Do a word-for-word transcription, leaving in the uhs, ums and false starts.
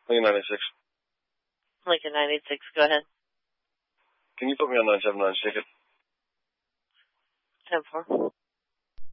Lincoln nine eight six. Lincoln nine eight six, go ahead. Can you put me on nine seven nine ticket? ten four.